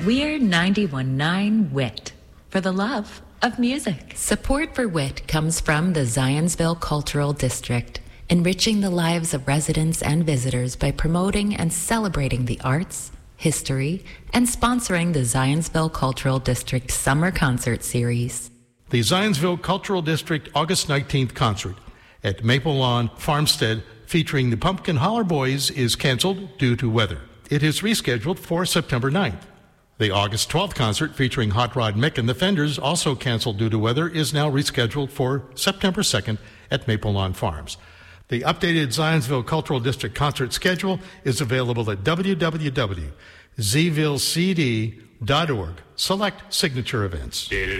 We're 91.9 WIT for the love of music. Support for WIT comes from the Zionsville Cultural District, enriching the lives of residents and visitors by promoting and celebrating the arts, history, and sponsoring the Zionsville Cultural District Summer Concert Series. The Zionsville Cultural District August 19th concert at Maple Lawn Farmstead featuring the Pumpkin Holler Boys is canceled due to weather. It is rescheduled for September 9th. The August 12th concert featuring Hot Rod Mick and the Fenders, also canceled due to weather, is now rescheduled for September 2nd at Maple Lawn Farms. The updated Zionsville Cultural District concert schedule is available at www.zvillecd.org. Select signature events.